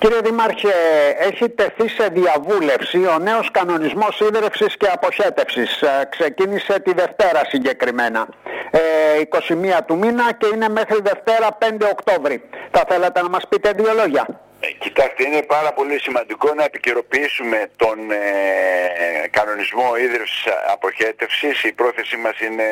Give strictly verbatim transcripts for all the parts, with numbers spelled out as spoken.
Κύριε Δήμαρχε, έχει τεθεί σε διαβούλευση ο νέος κανονισμός ίδρυυσης και αποχέτευσης. Ξεκίνησε τη Δευτέρα συγκεκριμένα, ε, είκοσι μία του μήνα, και είναι μέχρι Δευτέρα πέντε Οκτώβρη. Θα θέλατε να μας πείτε δύο λόγια? Ε, κοιτάξτε, είναι πάρα πολύ σημαντικό να επικαιροποιήσουμε τον ε, κανονισμό ίδρυυσης αποχέτευσης. Η πρόθεσή μας είναι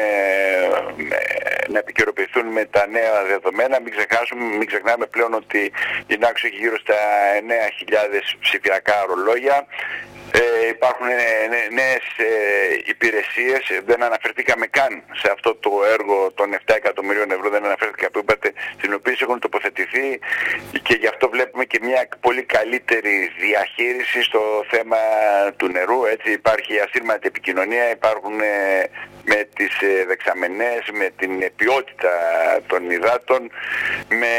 ε, να επικαιροποιηθούν με τα νέα δεδομένα. Μην ξεχάσουμε, μην ξεχνάμε πλέον ότι η Νάξος έχει γύρω στα εννέα χιλιάδες ψηφιακά ρολόγια. Ε, υπάρχουν νέες ε, υπηρεσίες, δεν αναφερθήκαμε καν σε αυτό το έργο των επτά εκατομμυρίων ευρώ, δεν αναφέρθηκα που είπατε, στην οποία έχουν τοποθετηθεί, και γι' αυτό βλέπουμε και μια πολύ καλύτερη διαχείριση στο θέμα του νερού. Έτσι υπάρχει ασύρματη επικοινωνία, υπάρχουν ε, με τις ε, δεξαμενές, με την ποιότητα των υδάτων, με,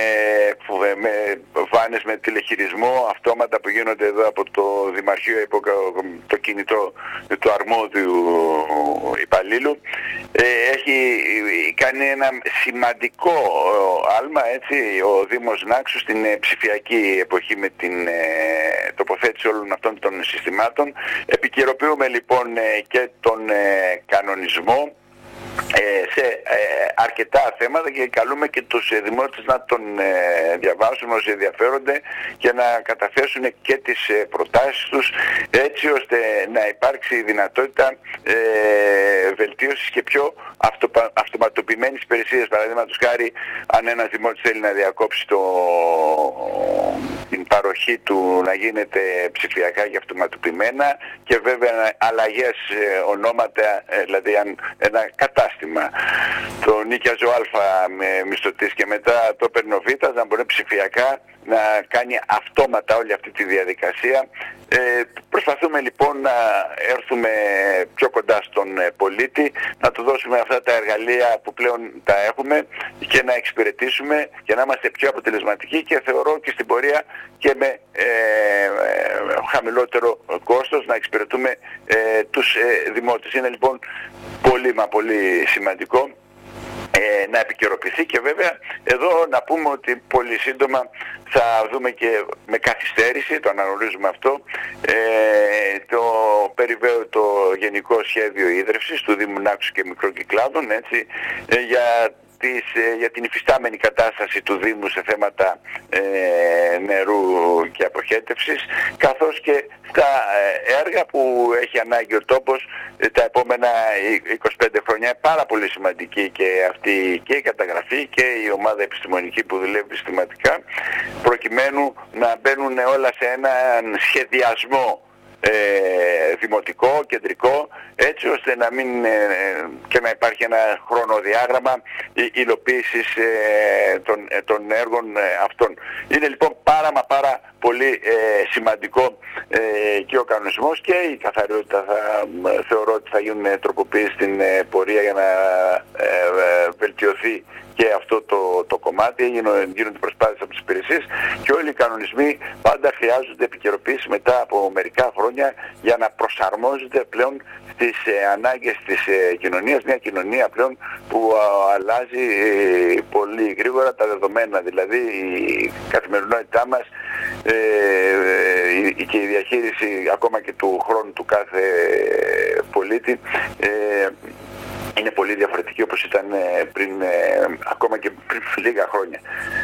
με βάνες με τηλεχειρισμό αυτόματα που γίνονται εδώ από το Δημαρχείο υπό το κινητό του αρμόδιου υπαλλήλου. Ε, έχει κάνει ένα σημαντικό άλμα, έτσι, ο Δήμος Νάξου στην ψηφιακή εποχή με την ε, τοποθέτηση όλων αυτών των συστημάτων. Επικαιροποιούμε λοιπόν ε, και τον ε, κανονισμό σε ε, αρκετά θέματα, και καλούμε και τους ε, δημότες να τον ε, διαβάσουν όσοι ενδιαφέρονται και να καταθέσουν και τις ε, προτάσεις τους, έτσι ώστε να υπάρξει δυνατότητα ε, βελτίωσης και πιο αυτοπα, αυτοματοποιημένης υπηρεσίας. Παραδείγματος χάρη, αν ένας δημότης θέλει να διακόψει το, την παροχή του, να γίνεται ψηφιακά και αυτοματοποιημένα, και βέβαια αλλαγές ε, ονόματα, ε, δηλαδή αν ένα κατάστημα το νοίκιαζε ο Α με μισθωτής και μετά το παίρνει ο Β, να μπορεί ψηφιακά να κάνει αυτόματα όλη αυτή τη διαδικασία. Ε, προσπαθούμε λοιπόν να έρθουμε πιο κοντά στον πολίτη, να του δώσουμε αυτά τα εργαλεία που πλέον τα έχουμε και να εξυπηρετήσουμε και να είμαστε πιο αποτελεσματικοί, και θεωρώ και στην πορεία και με ε, χαμηλότερο κόστος να εξυπηρετούμε ε, τους ε, δημότες. Είναι λοιπόν πολύ μα πολύ σημαντικό ε, να επικαιροποιηθεί, και βέβαια εδώ να πούμε ότι πολύ σύντομα θα δούμε και με καθυστέρηση, το αναγνωρίζουμε αυτό, ε, το περιβόητο γενικό σχέδιο ίδρυυσης του Δήμου Νάξου και Μικρών Κυκλάδων, έτσι, ε, για για την υφιστάμενη κατάσταση του Δήμου σε θέματα ε, νερού και αποχέτευσης, καθώς και στα έργα που έχει ανάγκη ο τόπος ε, τα επόμενα είκοσι πέντε χρόνια. Πάρα πολύ σημαντική και αυτή και η καταγραφή και η ομάδα επιστημονική που δουλεύει συστηματικά, προκειμένου να μπαίνουν όλα σε έναν σχεδιασμό Ε, δημοτικό, κεντρικό, έτσι ώστε να μην ε, και να υπάρχει ένα χρονοδιάγραμμα υλοποίησης ε, των, ε, των έργων ε, αυτών. Είναι λοιπόν πάρα μα πάρα πολύ ε, σημαντικό ε, και ο κανονισμός και η καθαριότητα. Θα, θεωρώ ότι θα γίνουν τροποποιήσεις στην ε, πορεία για να ε, ε, βελτιωθεί και αυτό το, το κομμάτι. Γίνονται προσπάθειες από τις υπηρεσίες, και όλοι οι κανονισμοί πάντα χρειάζονται επικαιροποίηση μετά από μερικά χρόνια για να προσαρμόζονται πλέον στις ε, ανάγκες της ε, κοινωνίας. Μια κοινωνία πλέον που α, αλλάζει ε, πολύ γρήγορα τα δεδομένα, δηλαδή η καθημερινότητά μας ε, ε, και η διαχείριση ακόμα και του χρόνου του κάθε πολίτη ε, είναι πολύ διαφορετική όπως ήταν πριν, ακόμα και πριν λίγα χρόνια.